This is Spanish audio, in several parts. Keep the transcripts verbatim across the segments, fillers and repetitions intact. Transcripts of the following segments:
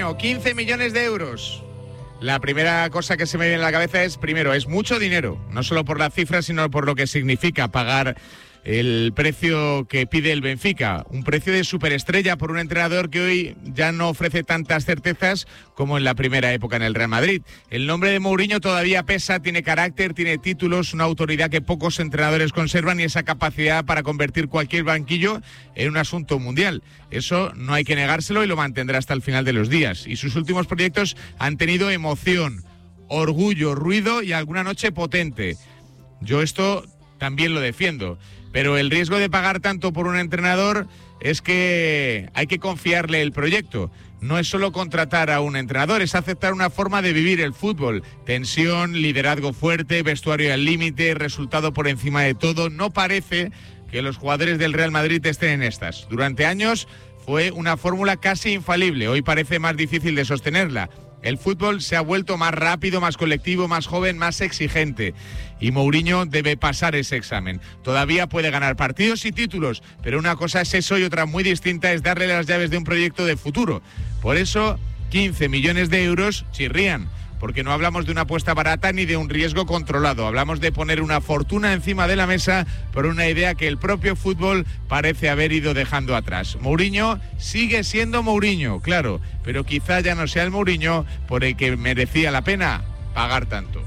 Mourinho, quince millones de euros. La primera cosa que se me viene a la cabeza es, primero, es mucho dinero, no solo por la cifra, sino por lo que significa pagar el precio que pide el Benfica, un precio de superestrella por un entrenador que hoy ya no ofrece tantas certezas como en la primera época en el Real Madrid. El nombre de Mourinho todavía pesa, tiene carácter, tiene títulos, una autoridad que pocos entrenadores conservan y esa capacidad para convertir cualquier banquillo en un asunto mundial. Eso no hay que negárselo y lo mantendrá hasta el final de los días. Y sus últimos proyectos han tenido emoción, orgullo, ruido y alguna noche potente. Yo esto también lo defiendo. Pero el riesgo de pagar tanto por un entrenador es que hay que confiarle el proyecto. No es solo contratar a un entrenador, es aceptar una forma de vivir el fútbol. Tensión, liderazgo fuerte, vestuario al límite, resultado por encima de todo. No parece que los jugadores del Real Madrid estén en estas. Durante años fue una fórmula casi infalible. Hoy parece más difícil de sostenerla. El fútbol se ha vuelto más rápido, más colectivo, más joven, más exigente. Y Mourinho debe pasar ese examen. Todavía puede ganar partidos y títulos, pero una cosa es eso y otra muy distinta es darle las llaves de un proyecto de futuro. Por eso, quince millones de euros chirrían, porque no hablamos de una apuesta barata ni de un riesgo controlado. Hablamos de poner una fortuna encima de la mesa por una idea que el propio fútbol parece haber ido dejando atrás. Mourinho sigue siendo Mourinho, claro, pero quizá ya no sea el Mourinho por el que merecía la pena pagar tanto.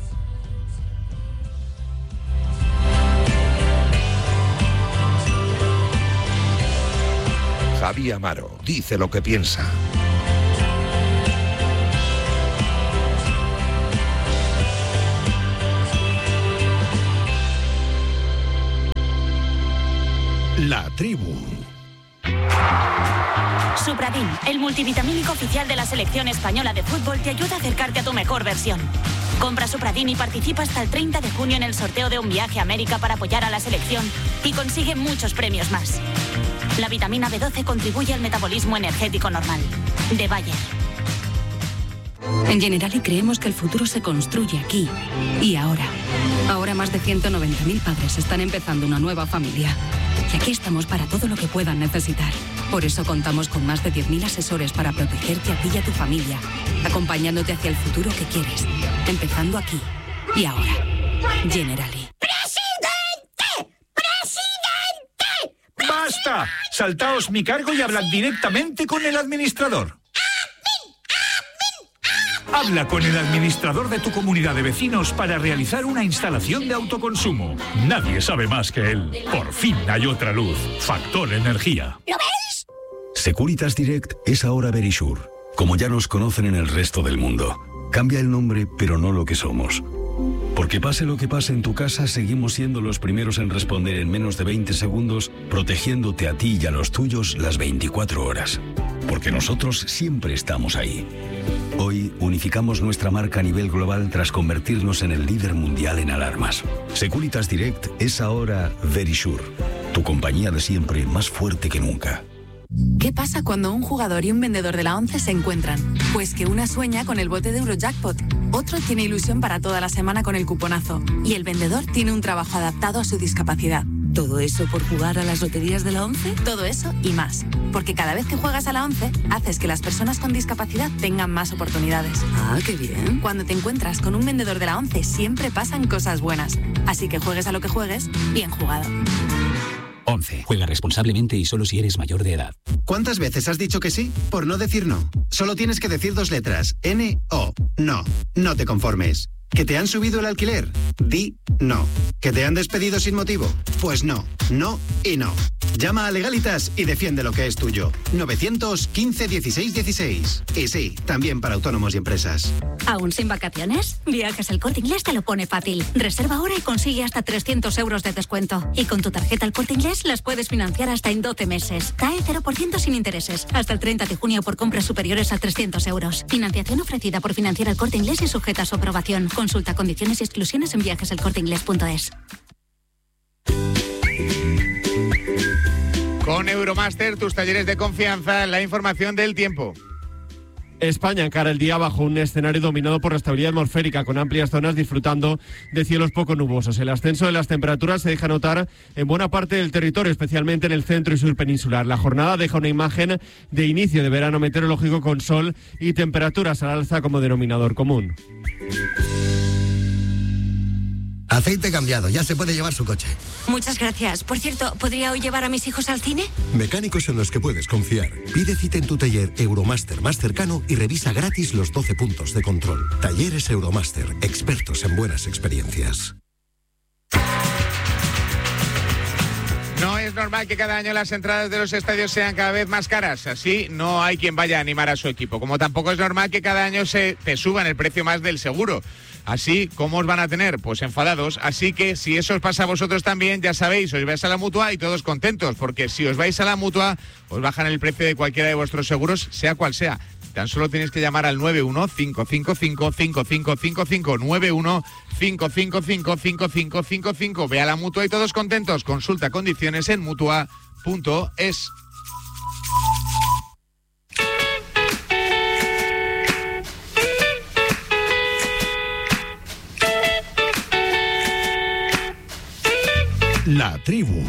Javi Amaro dice lo que piensa. La tribu. Supradin, el multivitamínico oficial de la selección española de fútbol, te ayuda a acercarte a tu mejor versión. Compra Supradin y participa hasta el treinta de junio en el sorteo de un viaje a América para apoyar a la selección y consigue muchos premios más. La vitamina B doce contribuye al metabolismo energético normal. De Bayer. En Generali creemos que el futuro se construye aquí y ahora. Ahora más de ciento noventa mil padres están empezando una nueva familia. Y aquí estamos para todo lo que puedan necesitar. Por eso contamos con más de diez mil asesores para protegerte a ti y a tu familia, acompañándote hacia el futuro que quieres, empezando aquí y ahora. Generali. ¡Presidente! ¡Presidente! ¡Basta! Saltaos mi cargo y hablad directamente con el administrador. Habla con el administrador de tu comunidad de vecinos para realizar una instalación de autoconsumo. Nadie sabe más que él. Por fin hay otra luz. Factor Energía. ¿Lo ves? Securitas Direct es ahora Verisure, como ya nos conocen en el resto del mundo. Cambia el nombre, pero no lo que somos. Porque pase lo que pase en tu casa, seguimos siendo los primeros en responder en menos de veinte segundos, protegiéndote a ti y a los tuyos las veinticuatro horas. Porque nosotros siempre estamos ahí. Hoy unificamos nuestra marca a nivel global tras convertirnos en el líder mundial en alarmas. Securitas Direct es ahora Verisure, tu compañía de siempre más fuerte que nunca. ¿Qué pasa cuando un jugador y un vendedor de la ONCE se encuentran? Pues que una sueña con el bote de Eurojackpot, otro tiene ilusión para toda la semana con el cuponazo y el vendedor tiene un trabajo adaptado a su discapacidad. ¿Todo eso por jugar a las loterías de la ONCE? Todo eso y más. Porque cada vez que juegas a la ONCE, haces que las personas con discapacidad tengan más oportunidades. Ah, qué bien. Cuando te encuentras con un vendedor de la ONCE, siempre pasan cosas buenas. Así que juegues a lo que juegues, bien jugado. once. Juega responsablemente y solo si eres mayor de edad. ¿Cuántas veces has dicho que sí por no decir no? Solo tienes que decir dos letras. N O. No. No te conformes. ¿Que te han subido el alquiler? Di no. ¿Que te han despedido sin motivo? Pues no. No y no. Llama a Legalitas y defiende lo que es tuyo. novecientos quince dieciséis dieciséis. Y sí, también para autónomos y empresas. ¿Aún sin vacaciones? Viajes El Corte Inglés te lo pone fácil. Reserva ahora y consigue hasta trescientos euros de descuento. Y con tu tarjeta El Corte Inglés las puedes financiar hasta en doce meses. C A E cero por ciento sin intereses. Hasta el treinta de junio por compras superiores a trescientos euros. Financiación ofrecida por Financiera El Corte Inglés y sujeta a su aprobación. Consulta condiciones y exclusiones en viajes el corte inglés punto es. Con Euromaster, tus talleres de confianza, la información del tiempo. España encara el día bajo un escenario dominado por la estabilidad atmosférica, con amplias zonas disfrutando de cielos poco nubosos. El ascenso de las temperaturas se deja notar en buena parte del territorio, especialmente en el centro y sur peninsular. La jornada deja una imagen de inicio de verano meteorológico con sol y temperaturas al alza como denominador común. Aceite cambiado, ya se puede llevar su coche. Muchas gracias. Por cierto, ¿podría hoy llevar a mis hijos al cine? Mecánicos en los que puedes confiar. Pide cita en tu taller Euromaster más cercano y revisa gratis los doce puntos de control. Talleres Euromaster, expertos en buenas experiencias. No es normal que cada año las entradas de los estadios sean cada vez más caras. Así no hay quien vaya a animar a su equipo. Como tampoco es normal que cada año se te suban el precio más del seguro. Así, ¿cómo os van a tener? Pues enfadados. Así que si eso os pasa a vosotros también, ya sabéis, os vais a la Mutua y todos contentos, porque si os vais a la Mutua, os bajan el precio de cualquiera de vuestros seguros, sea cual sea. Tan solo tenéis que llamar al nueve uno cinco cinco cinco cinco cinco cinco cinco, nueve uno cinco cinco cinco cinco cinco cinco cinco. Ve a la Mutua y todos contentos. Consulta condiciones en mutua punto es. La tribu.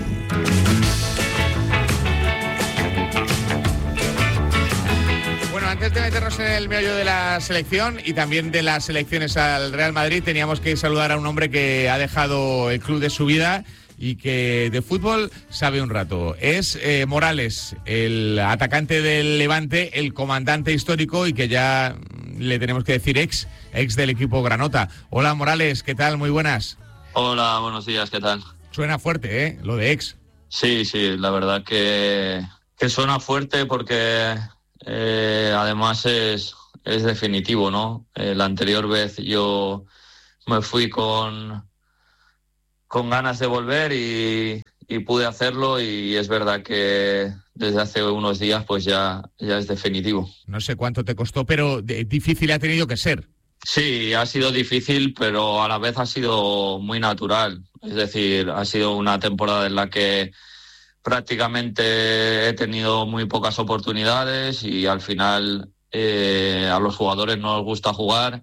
Bueno, antes de meternos en el meollo de la selección y también de las elecciones al Real Madrid, teníamos que saludar a un hombre que ha dejado el club de su vida y que de fútbol sabe un rato. Es eh, Morales, el atacante del Levante, el comandante histórico y que ya le tenemos que decir ex, ex del equipo Granota. Hola Morales, ¿qué tal? Muy buenas. Hola, buenos días, ¿qué tal? Suena fuerte, ¿eh? Lo de ex. Sí, sí, la verdad que, que suena fuerte porque eh, además es, es definitivo, ¿no? Eh, la anterior vez yo me fui con, con ganas de volver y, y pude hacerlo y es verdad que desde hace unos días pues ya, ya es definitivo. No sé cuánto te costó, pero de, difícil ha tenido que ser. Sí, ha sido difícil, pero a la vez ha sido muy natural. Es decir, ha sido una temporada en la que prácticamente he tenido muy pocas oportunidades y al final eh, a los jugadores no les gusta jugar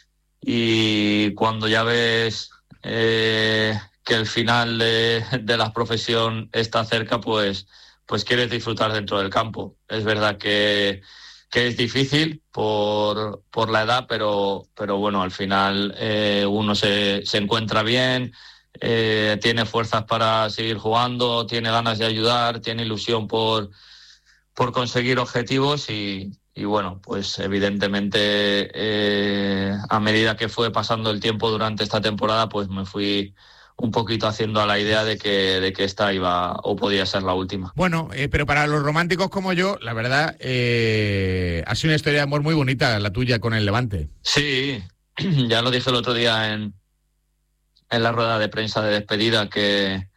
y cuando ya ves eh, que el final de, de la profesión está cerca, pues, pues quieres disfrutar dentro del campo. Es verdad que que es difícil por, por la edad, pero, pero bueno, al final eh, uno se, se encuentra bien, eh, tiene fuerzas para seguir jugando, tiene ganas de ayudar, tiene ilusión por, por conseguir objetivos y, y bueno, pues evidentemente eh, a medida que fue pasando el tiempo durante esta temporada, pues me fui un poquito haciendo a la idea de que, de que esta iba o podía ser la última. Bueno, eh, pero para los románticos como yo, la verdad, eh, ha sido una historia de amor muy bonita la tuya con el Levante. Sí, ya lo dije el otro día en, en la rueda de prensa de despedida, que,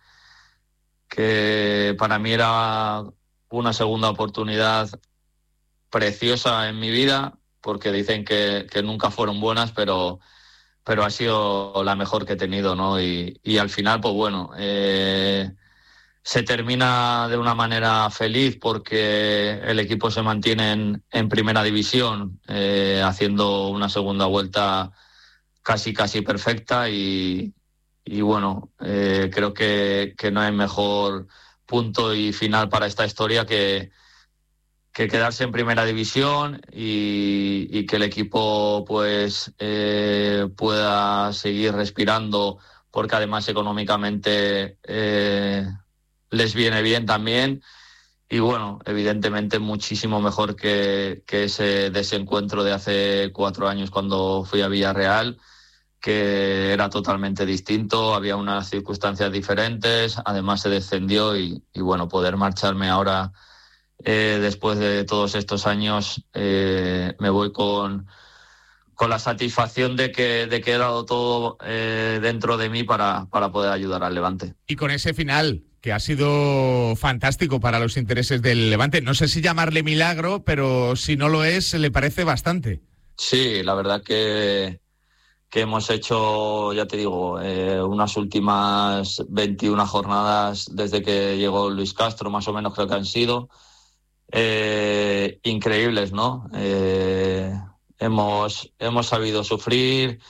que para mí era una segunda oportunidad preciosa en mi vida, porque dicen que, que nunca fueron buenas, pero... pero ha sido la mejor que he tenido, ¿no? Y, y al final, pues bueno, eh, se termina de una manera feliz porque el equipo se mantiene en, en primera división, eh, haciendo una segunda vuelta casi, casi perfecta y, y bueno, eh, creo que, que no hay mejor punto y final para esta historia que... que quedarse en primera división y, y que el equipo pues eh, pueda seguir respirando porque además económicamente eh, les viene bien también y bueno, evidentemente muchísimo mejor que, que ese desencuentro de hace cuatro años cuando fui a Villarreal, que era totalmente distinto, había unas circunstancias diferentes, además se descendió y, y bueno, poder marcharme ahora Eh, después de todos estos años eh, me voy con, con la satisfacción de que, de que he dado todo eh, dentro de mí para, para poder ayudar al Levante. Y con ese final, que ha sido fantástico para los intereses del Levante. No sé si llamarle milagro, pero si no lo es, le parece bastante. Sí, la verdad que, que hemos hecho, ya te digo, eh, unas últimas veintiuna jornadas desde que llegó Luis Castro, más o menos creo que han sido. eh, increíbles, ¿no? Eh, hemos, hemos sabido sufrir,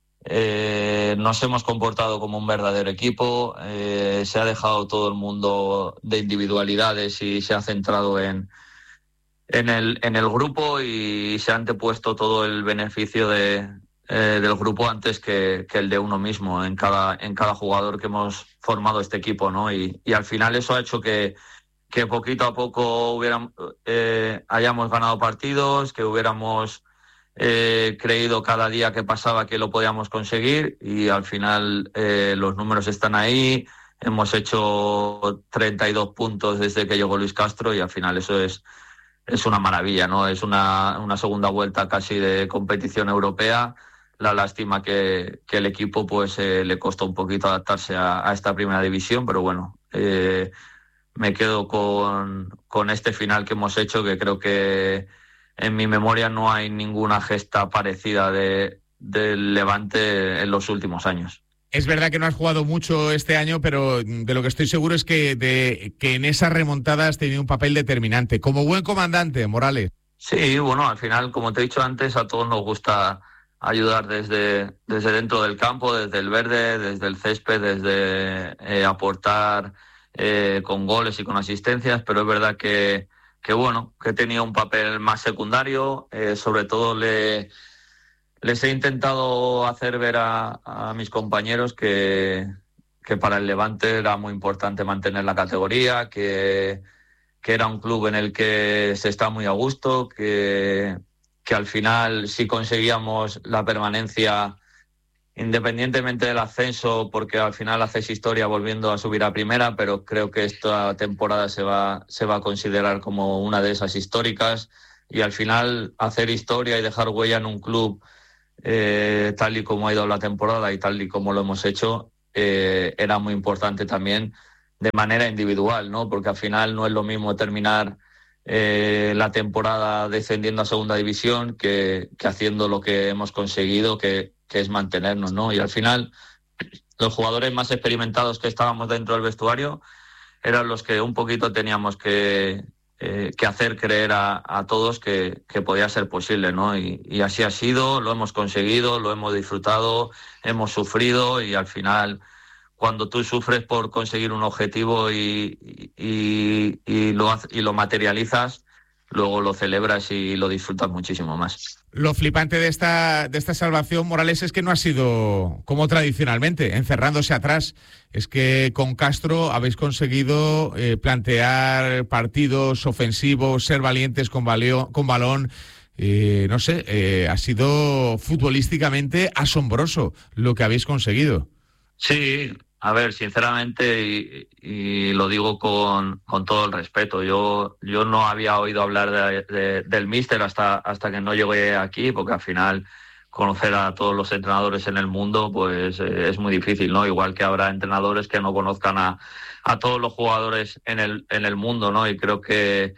eh, nos hemos comportado como un verdadero equipo, eh, se ha dejado todo el mundo de individualidades y se ha centrado en, en, el, en el grupo y se ha antepuesto todo el beneficio de, eh, del grupo antes que, que el de uno mismo en cada, en cada jugador que hemos formado este equipo, ¿no? Y, y al final eso ha hecho que que poquito a poco hubiéramos, eh, hayamos ganado partidos, que hubiéramos eh, creído cada día que pasaba que lo podíamos conseguir y al final eh, los números están ahí. Hemos hecho treinta y dos puntos desde que llegó Luis Castro y al final eso es, es una maravilla, ¿no? Es una, una segunda vuelta casi de competición europea. La lástima que, que el equipo pues eh, le costó un poquito adaptarse a, a esta primera división, pero bueno... Eh, me quedo con, con este final que hemos hecho, que creo que en mi memoria no hay ninguna gesta parecida de, del Levante en los últimos años. Es verdad que no has jugado mucho este año, pero de lo que estoy seguro es que, de, que en esa remontada has tenido un papel determinante. Como buen comandante, Morales. Sí, bueno, al final, como te he dicho antes, a todos nos gusta ayudar desde, desde dentro del campo, desde el verde, desde el césped, desde eh, aportar... Eh, con goles y con asistencias, pero es verdad que, que bueno, que he tenido un papel más secundario, eh, sobre todo le, les he intentado hacer ver a, a mis compañeros que, que para el Levante era muy importante mantener la categoría, que, que era un club en el que se está muy a gusto, que, que al final si conseguíamos la permanencia independientemente del ascenso, porque al final haces historia volviendo a subir a primera, pero creo que esta temporada se va, se va a considerar como una de esas históricas y al final hacer historia y dejar huella en un club eh, tal y como ha ido la temporada y tal y como lo hemos hecho, eh, era muy importante también de manera individual, ¿no? Porque al final no es lo mismo terminar eh, la temporada descendiendo a segunda división que, que haciendo lo que hemos conseguido, que que es mantenernos, ¿no? Y al final los jugadores más experimentados que estábamos dentro del vestuario eran los que un poquito teníamos que, eh, que hacer creer a, a todos que, que podía ser posible, ¿no? Y, y así ha sido, lo hemos conseguido, lo hemos disfrutado, hemos sufrido y al final cuando tú sufres por conseguir un objetivo y, y, y, lo, y lo materializas, luego lo celebras y lo disfrutas muchísimo más. Lo flipante de esta, de esta salvación, Morales, es que no ha sido como tradicionalmente, encerrándose atrás. Es que con Castro habéis conseguido eh, plantear partidos ofensivos, ser valientes con, baleo, con balón. Eh, no sé, eh, ha sido futbolísticamente asombroso lo que habéis conseguido. Sí, a ver, sinceramente, y, y lo digo con, con todo el respeto, yo, yo no había oído hablar de, de, del míster hasta, hasta que no llegué aquí, porque al final conocer a todos los entrenadores en el mundo pues eh, es muy difícil, ¿no? Igual que habrá entrenadores que no conozcan a, a todos los jugadores en el, en el mundo, ¿no? Y creo que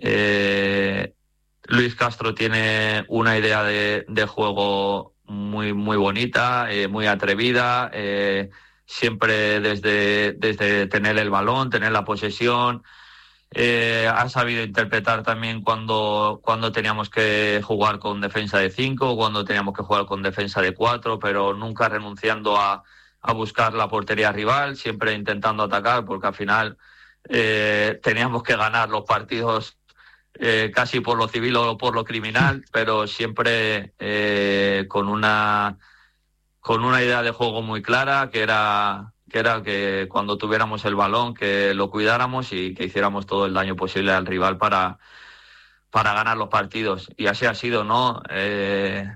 eh, Luis Castro tiene una idea de, de juego muy, muy bonita, eh, muy atrevida, eh, siempre desde, desde tener el balón, tener la posesión. Eh, ha sabido interpretar también cuando, cuando teníamos que jugar con defensa de cinco, cuando teníamos que jugar con defensa de cuatro, pero nunca renunciando a, a buscar la portería rival, siempre intentando atacar, porque al final eh, teníamos que ganar los partidos eh, casi por lo civil o por lo criminal, pero siempre eh, con una... con una idea de juego muy clara, que era, que era que cuando tuviéramos el balón, que lo cuidáramos y que hiciéramos todo el daño posible al rival para, para ganar los partidos. Y así ha sido, ¿no? Eh,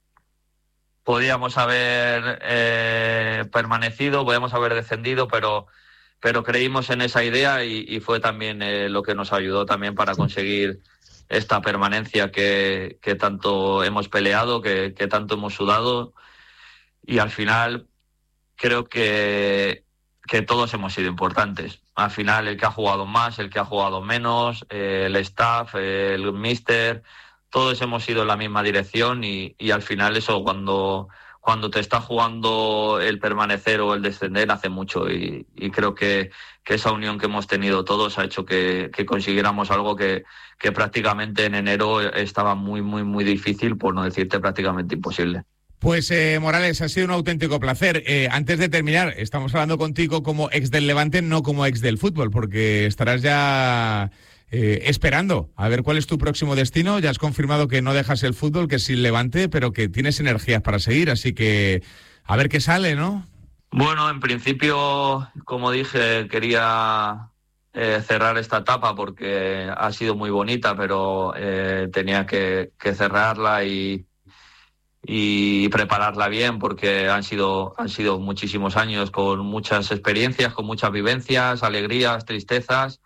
podíamos haber eh, permanecido, podíamos haber descendido, pero, pero creímos en esa idea y, y fue también eh, lo que nos ayudó también para conseguir esta permanencia que, que tanto hemos peleado, que, que tanto hemos sudado. Y al final creo que, que todos hemos sido importantes. Al final el que ha jugado más, el que ha jugado menos, eh, el staff, eh, el míster, todos hemos ido en la misma dirección y, y al final eso cuando, cuando te está jugando el permanecer o el descender hace mucho, y, y creo que, que esa unión que hemos tenido todos ha hecho que, que consiguiéramos algo que, que prácticamente en enero estaba muy, muy, muy difícil, por no decirte prácticamente imposible. Pues eh, Morales, ha sido un auténtico placer. Eh, antes de terminar, estamos hablando contigo como ex del Levante, no como ex del fútbol, porque estarás ya eh, esperando a ver cuál es tu próximo destino. Ya has confirmado que no dejas el fútbol, que es el Levante, pero que tienes energías para seguir, así que a ver qué sale, ¿no? Bueno, en principio, como dije, quería eh, cerrar esta etapa porque ha sido muy bonita, pero eh, tenía que, que cerrarla y y prepararla bien, porque han sido han sido muchísimos años con muchas experiencias, con muchas vivencias, alegrías, tristezas,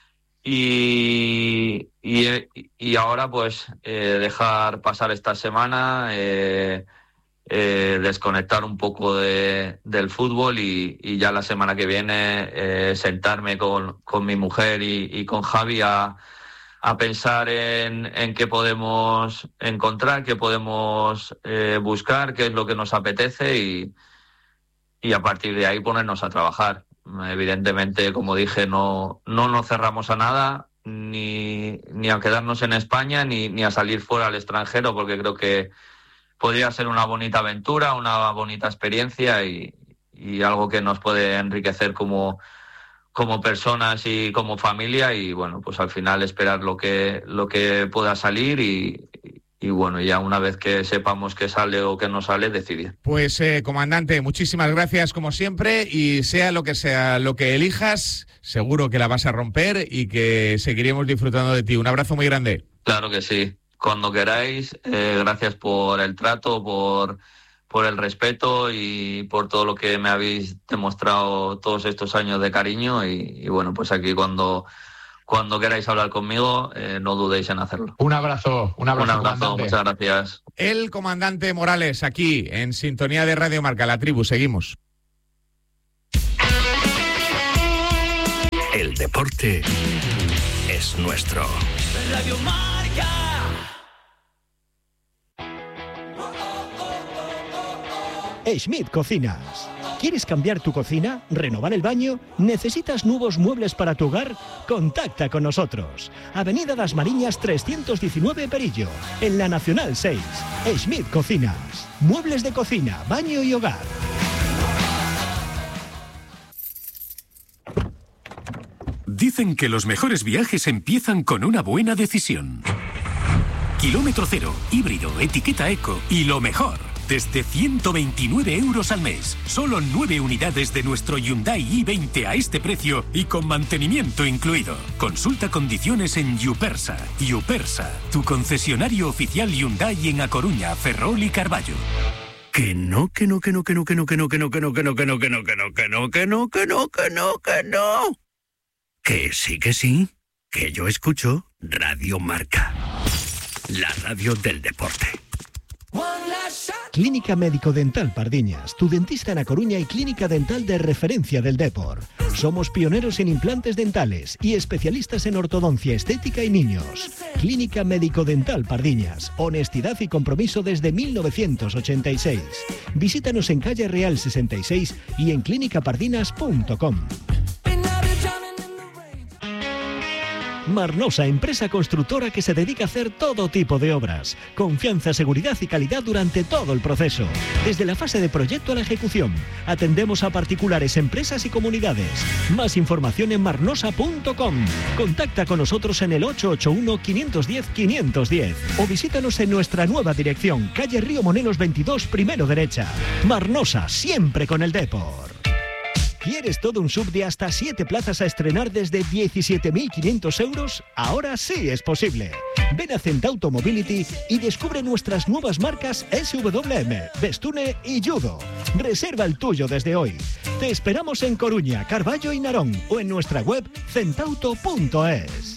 y y, y ahora pues eh, dejar pasar esta semana, eh, eh, desconectar un poco de, del fútbol y, y ya la semana que viene eh, sentarme con, con mi mujer y, y con Javi a a pensar en, en qué podemos encontrar, qué podemos eh, buscar, qué es lo que nos apetece y, y a partir de ahí ponernos a trabajar. Evidentemente, como dije, no, no nos cerramos a nada, ni, ni a quedarnos en España, ni, ni a salir fuera al extranjero, porque creo que podría ser una bonita aventura, una bonita experiencia y, y algo que nos puede enriquecer como como personas y como familia, y bueno, pues al final esperar lo que lo que pueda salir y, y bueno, ya una vez que sepamos que sale o que no sale, decidir. Pues eh, comandante, muchísimas gracias como siempre, y sea lo que sea lo que elijas, seguro que la vas a romper y que seguiremos disfrutando de ti. Un abrazo muy grande. Claro que sí, cuando queráis. Eh, gracias por el trato, por por el respeto y por todo lo que me habéis demostrado todos estos años de cariño, y, y bueno, pues aquí cuando, cuando queráis hablar conmigo, eh, no dudéis en hacerlo. Un abrazo, un abrazo. Un abrazo, muchas gracias. El comandante Morales, aquí en sintonía de Radio Marca, La Tribu, seguimos. El deporte es nuestro. Radio Marca. Schmidt Cocinas. ¿Quieres cambiar tu cocina? ¿Renovar el baño? ¿Necesitas nuevos muebles para tu hogar? Contacta con nosotros. Avenida Das Mariñas trescientos diecinueve Perillo, en la Nacional seis. Schmidt Cocinas. Muebles de cocina, baño y hogar. Dicen que los mejores viajes empiezan con una buena decisión. Kilómetro cero, híbrido, etiqueta eco y lo mejor. Desde ciento veintinueve euros al mes. Solo nueve unidades de nuestro Hyundai i veinte a este precio y con mantenimiento incluido. Consulta condiciones en Yupersa. Yupersa, tu concesionario oficial Hyundai en A Coruña, Ferrol y Carballo. Que no, que no, que no, que no, que no, que no, que no, que no, que no, que no, que no, que no, que no, que no, que no, que no, que no. Que sí, que sí. Que yo escucho Radio Marca. La radio del deporte. Clínica Médico Dental Pardiñas, tu dentista en A Coruña y clínica dental de referencia del Depor. Somos pioneros en implantes dentales y especialistas en ortodoncia estética y niños. Clínica Médico Dental Pardiñas, honestidad y compromiso desde mil novecientos ochenta y seis. Visítanos en calle Real sesenta y seis y en clínica pardinas punto com. Marnosa, empresa constructora que se dedica a hacer todo tipo de obras. Confianza, seguridad y calidad durante todo el proceso. Desde la fase de proyecto a la ejecución. Atendemos a particulares, empresas y comunidades. Más información en marnosa punto com. Contacta con nosotros en el ocho ocho uno, quinientos diez, quinientos diez o visítanos en nuestra nueva dirección, calle Río Monelos veintidós, primero derecha. Marnosa, siempre con el Depor. ¿Quieres todo un sub de hasta siete plazas a estrenar desde diecisiete mil quinientos euros? Ahora sí es posible. Ven a Centauto Mobility y descubre nuestras nuevas marcas S W M, Bestune y Judo. Reserva el tuyo desde hoy. Te esperamos en Coruña, Carballo y Narón o en nuestra web centauto punto es.